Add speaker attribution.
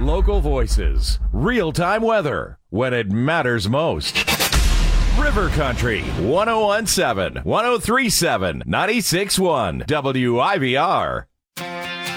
Speaker 1: local voices, real-time weather when it matters most. River Country 1017, 1037, 961 WIVR.